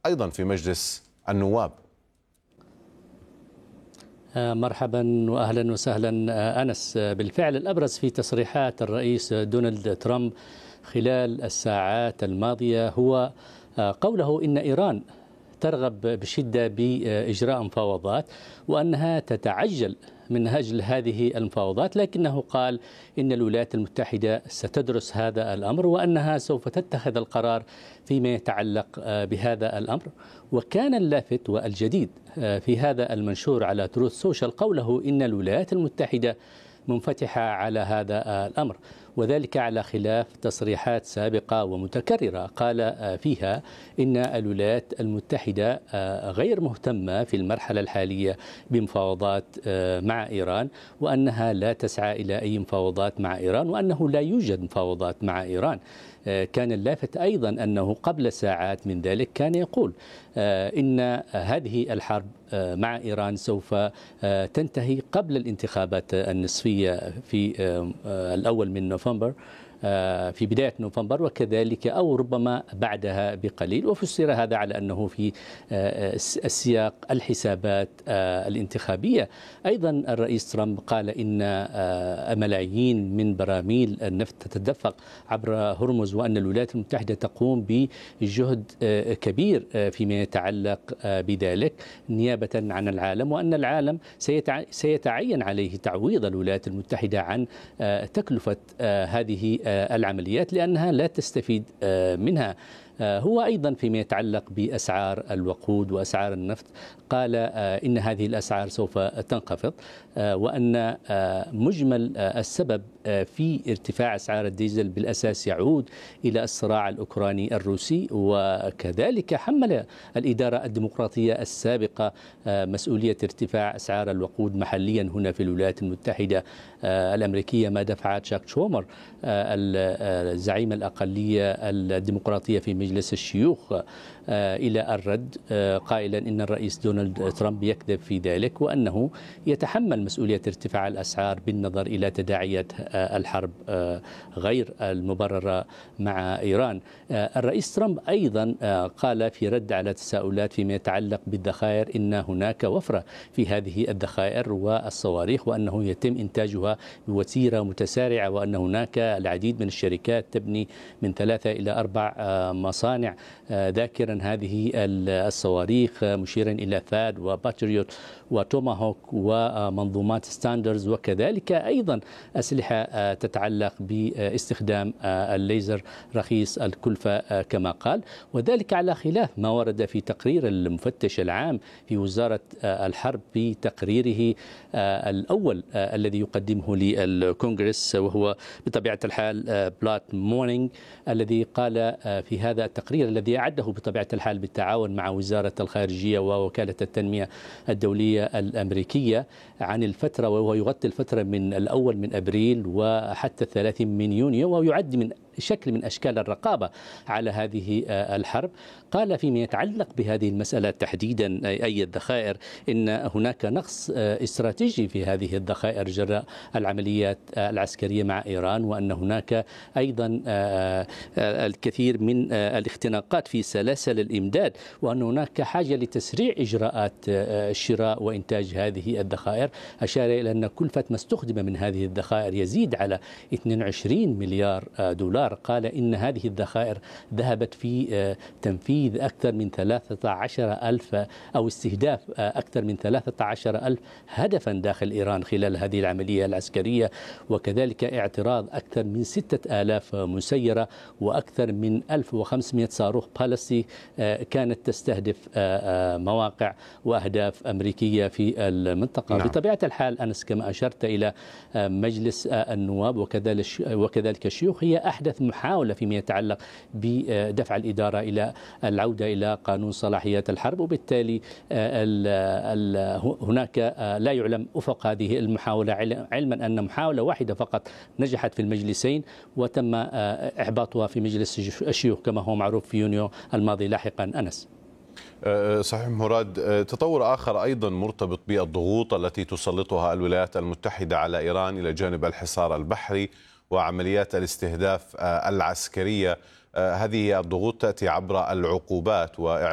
أيضا في مجلس النواب. مرحبا وأهلا وسهلا أنس. بالفعل الأبرز في تصريحات الرئيس دونالد ترامب خلال الساعات الماضية هو قوله إن إيران ترغب بشدة بإجراء مفاوضات وأنها تتعجل من أجل هذه المفاوضات، لكنه قال إن الولايات المتحدة ستدرس هذا الأمر وأنها سوف تتخذ القرار فيما يتعلق بهذا الأمر. وكان اللافت والجديد في هذا المنشور على تروث سوشيال قوله إن الولايات المتحدة منفتحة على هذا الأمر، وذلك على خلاف تصريحات سابقة ومتكررة قال فيها إن الولايات المتحدة غير مهتمة في المرحلة الحالية بمفاوضات مع إيران، وأنها لا تسعى إلى أي مفاوضات مع إيران، وأنه لا يوجد مفاوضات مع إيران. كان اللافت أيضا أنه قبل ساعات من ذلك كان يقول إن هذه الحرب مع إيران سوف تنتهي قبل الانتخابات النصفية في الأول من نوفمبر، في بداية نوفمبر، وكذلك أو ربما بعدها بقليل. وفسر هذا على أنه في السياق الحسابات الانتخابية. أيضا الرئيس ترامب قال إن ملايين من براميل النفط تتدفق عبر هرمز، وأن الولايات المتحدة تقوم بجهد كبير فيما يتعلق بذلك نيابة عن العالم، وأن العالم سيتعين عليه تعويض الولايات المتحدة عن تكلفة هذه العمليات لأنها لا تستفيد منها. هو أيضا فيما يتعلق بأسعار الوقود وأسعار النفط قال إن هذه الأسعار سوف تنخفض، وأن مجمل السبب في ارتفاع أسعار الديزل بالأساس يعود إلى الصراع الأوكراني الروسي. وكذلك حمل الإدارة الديمقراطية السابقة مسؤولية ارتفاع أسعار الوقود محليا هنا في الولايات المتحدة الأمريكية، ما دفع شاك شومر الزعيم الأقلية الديمقراطية في مجلس الشيوخ إلى الرد قائلا إن الرئيس دونالد ترامب يكذب في ذلك، وأنه يتحمل مسؤولية ارتفاع الأسعار بالنظر إلى تداعيات الحرب غير المبررة مع إيران. الرئيس ترامب أيضا قال في رد على تساؤلات فيما يتعلق بالذخائر إن هناك وفرة في هذه الذخائر والصواريخ، وأنه يتم إنتاجها بوتيرة متسارعة، وأن هناك العديد من الشركات تبني من 3 إلى 4 مصانع، ذاكرا هذه الصواريخ مشيرا إلى ثاد وباتريوت وتوماهوك ومنظومات ستاندرز، وكذلك أيضا أسلحة تتعلق باستخدام الليزر رخيص الكلفة كما قال، وذلك على خلاف ما ورد في تقرير المفتش العام في وزارة الحرب في تقريره الأول الذي يقدمه للكونغرس، وهو بطبيعة الحال بلات مورنينج، الذي قال في هذا التقرير الذي أعده بطبيعة الحال بالتعاون مع وزارة الخارجية ووكالة التنمية الدولية الأمريكية عن الفترة، وهو يغطي الفترة من الأول من أبريل وحتى 30 من يونيو، ويعد من شكل من أشكال الرقابة على هذه الحرب. قال فيما يتعلق بهذه المسألة تحديدا أي الذخائر إن هناك نقص استراتيجي في هذه الذخائر جراء العمليات العسكرية مع إيران، وأن هناك أيضا الكثير من الاختناقات في سلاسل الإمداد، وأن هناك حاجة لتسريع إجراءات شراء وإنتاج هذه الذخائر. أشار إلى أن كلفة ما استخدم من هذه الذخائر يزيد على 22 مليار دولار. قال إن هذه الذخائر ذهبت في تنفيذ أكثر من 13,000 أو استهداف أكثر من 13,000 هدفا داخل إيران خلال هذه العملية العسكرية، وكذلك اعتراض أكثر من 6,000 مسيرة وأكثر من 1,500 صاروخ باليستي كانت تستهدف مواقع وأهداف أمريكية في المنطقة. نعم. بطبيعة الحال أنس كما أشرت إلى مجلس النواب وكذلك الشيوخ هي أحدث محاولة فيما يتعلق بدفع الإدارة إلى العودة إلى قانون صلاحيات الحرب، وبالتالي هناك لا يعلم أفق هذه المحاولة، علما أن محاولة واحدة فقط نجحت في المجلسين وتم إحباطها في مجلس الشيوخ كما هو معروف في يونيو الماضي لاحقا. أنس صحيح مراد. تطور آخر أيضا مرتبط بالضغوط التي تسلطها الولايات المتحدة على إيران إلى جانب الحصار البحري وعمليات الاستهداف العسكرية. هذه الضغوط تأتي عبر العقوبات